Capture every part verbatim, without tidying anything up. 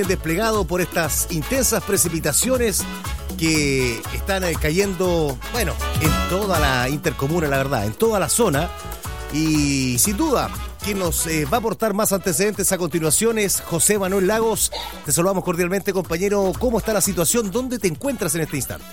desplegado por estas intensas precipitaciones que están eh, cayendo, bueno, en toda la intercomuna, la verdad, en toda la zona. Y sin duda, quien nos eh, va a aportar más antecedentes a continuación es José Manuel Lagos. Te saludamos cordialmente, compañero. ¿Cómo está la situación? ¿Dónde te encuentras en este instante?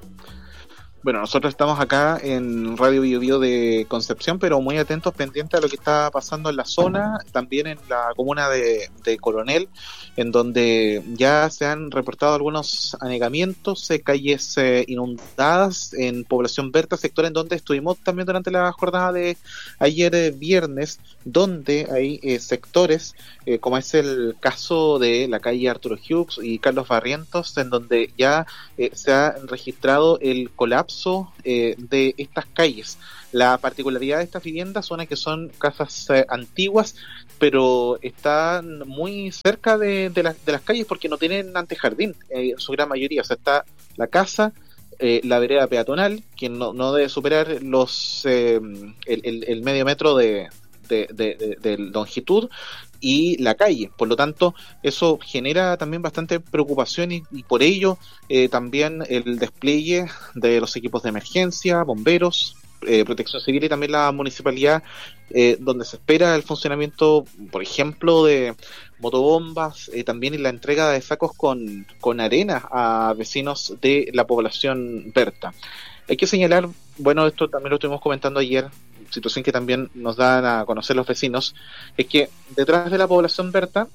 Bueno, nosotros estamos acá en Radio Bio Bio de Concepción, pero muy atentos, pendientes a lo que está pasando en la zona, también en la comuna de, de Coronel, en donde ya se han reportado algunos anegamientos, eh, calles eh, inundadas en Población Berta, sector en donde estuvimos también durante la jornada de ayer eh, viernes, donde hay eh, sectores, eh, como es el caso de la calle Arturo Hughes y Carlos Barrientos, en donde ya eh, se ha registrado el colapso Eh, de estas calles. La particularidad de estas viviendas son que son casas eh, antiguas, pero están muy cerca de, de, la, de las calles porque no tienen antejardín, eh, en su gran mayoría. O sea, está la casa, eh, la vereda peatonal, que no, no debe superar los eh, el, el, el medio metro de, de, de, de, de longitud, y la calle. Por lo tanto, eso genera también bastante preocupación y, y por ello eh, también el despliegue de los equipos de emergencia, bomberos, eh, protección civil y también la municipalidad, eh, donde se espera el funcionamiento, por ejemplo, de motobombas, eh, también en la entrega de sacos con, con arena a vecinos de la población Berta. Hay que señalar, bueno, esto también lo estuvimos comentando ayer, situación que también nos dan a conocer los vecinos, es que detrás de la población Berta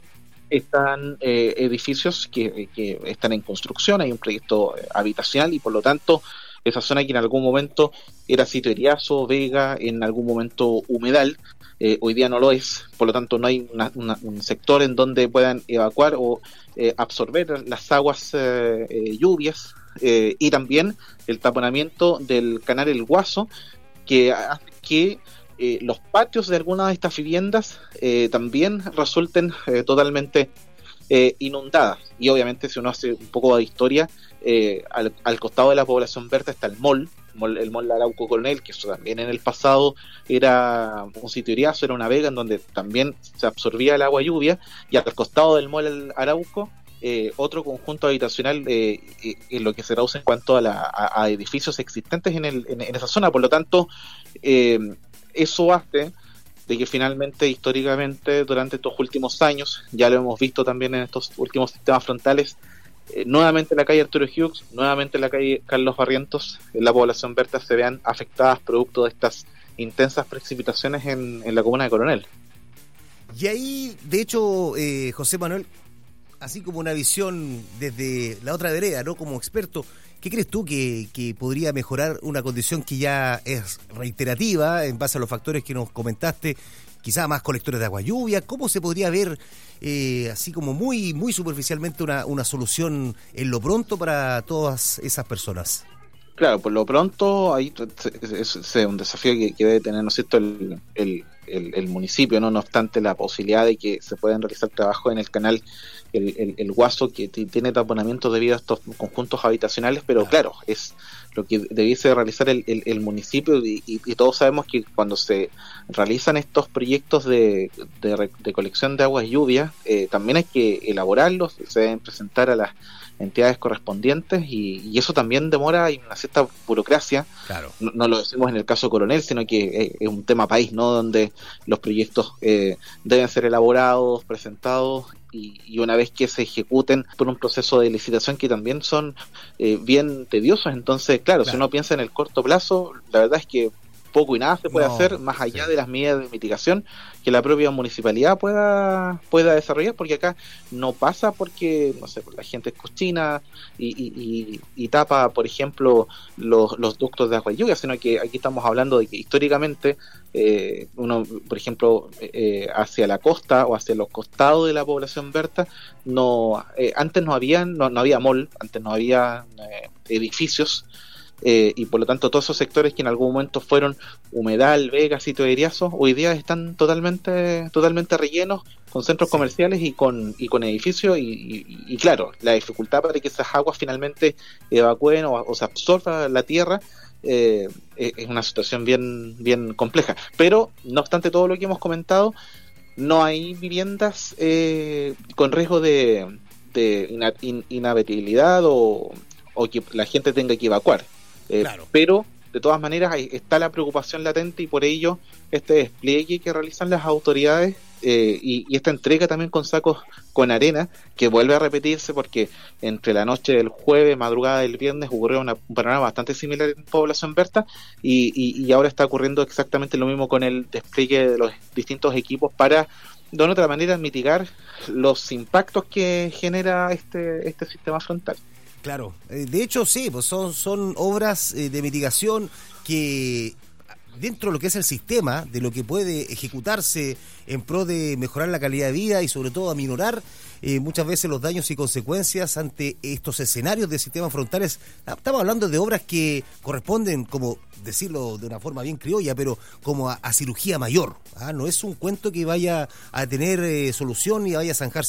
están eh, edificios que, que están en construcción, hay un proyecto habitacional y por lo tanto esa zona que en algún momento era sitio Eriazo, Vega, en algún momento humedal, eh, hoy día no lo es, por lo tanto no hay una, una, un sector en donde puedan evacuar o eh, absorber las aguas eh, eh, lluvias, eh, y también el taponamiento del canal El Guaso, que hace que eh, los patios de algunas de estas viviendas eh, también resulten eh, totalmente eh, inundadas. Y obviamente, si uno hace un poco de historia, eh, al, al costado de la población Berta está el mall, mall el mall Arauco Coronel, que eso también en el pasado era un sitio Iriazo, era una vega en donde también se absorbía el agua lluvia, y al costado del mall Arauco Eh, otro conjunto habitacional, eh, eh, en lo que se traduce en cuanto a, la, a, a edificios existentes en, el, en, en esa zona. Por lo tanto, eh, eso hace de que finalmente, históricamente, durante estos últimos años, ya lo hemos visto también en estos últimos sistemas frontales, eh, nuevamente la calle Arturo Hughes, nuevamente la calle Carlos Barrientos, en la población Berta se vean afectadas producto de estas intensas precipitaciones en, en la comuna de Coronel. Y ahí, de hecho, eh, José Manuel, así como una visión desde la otra vereda, ¿no? Como experto, ¿qué crees tú que, que podría mejorar una condición que ya es reiterativa en base a los factores que nos comentaste? Quizá más colectores de agua lluvia. ¿Cómo se podría ver, eh, así como muy, muy superficialmente, una, una solución en lo pronto para todas esas personas? Claro, por lo pronto ahí es, es un desafío que, que debe tener, ¿no es cierto?, el, el, el, el municipio, no no obstante la posibilidad de que se puedan realizar trabajos en el canal el, el, el Guaso, que t- tiene taponamiento debido a estos conjuntos habitacionales, pero claro, es lo que debiese realizar el, el, el municipio, y, y, y todos sabemos que cuando se realizan estos proyectos de, de, de colección de aguas lluvias, eh, también hay que elaborarlos, se deben presentar a las entidades correspondientes, y, y eso también demora, hay una cierta burocracia. Claro. No, no lo decimos en el caso Coronel, sino que es, es un tema país, ¿no?, donde los proyectos eh, deben ser elaborados, presentados, y, y una vez que se ejecuten por un proceso de licitación que también son eh, bien tediosos. Entonces, claro, claro, si uno piensa en el corto plazo, la verdad es que poco y nada se puede no, hacer más allá sí. de las medidas de mitigación que la propia municipalidad pueda pueda desarrollar, porque acá no pasa porque, no sé, la gente es cochina y, y, y, y tapa, por ejemplo, los, los ductos de agua y lluvia, sino que aquí estamos hablando de que históricamente eh, uno, por ejemplo, eh, hacia la costa o hacia los costados de la población Berta, no eh, antes no habían no, no había mall, antes no había eh, edificios. Eh, y por lo tanto todos esos sectores que en algún momento fueron humedal, Vega, sitio de Iriazo, hoy día están totalmente totalmente rellenos con centros sí. comerciales y con y con edificios, y, y, y claro, la dificultad para que esas aguas finalmente evacúen o, o se absorba la tierra, eh, es una situación bien bien compleja. Pero no obstante todo lo que hemos comentado, no hay viviendas eh, con riesgo de, de ina, in, inhabitabilidad o, o que la gente tenga que evacuar. Eh, claro. Pero, de todas maneras, ahí está la preocupación latente y por ello este despliegue que realizan las autoridades eh, y, y esta entrega también con sacos con arena, que vuelve a repetirse porque entre la noche del jueves, madrugada del viernes, ocurrió una, un panorama bastante similar en Población Berta y, y, y ahora está ocurriendo exactamente lo mismo con el despliegue de los distintos equipos para, de una otra manera, mitigar los impactos que genera este, este sistema frontal. Claro, de hecho sí, pues son, son obras de mitigación que dentro de lo que es el sistema, de lo que puede ejecutarse en pro de mejorar la calidad de vida y sobre todo aminorar eh, muchas veces los daños y consecuencias ante estos escenarios de sistemas frontales. Estamos hablando de obras que corresponden, como decirlo de una forma bien criolla, pero como a, a cirugía mayor. ¿ah? No es un cuento que vaya a tener eh, solución y vaya a zanjarse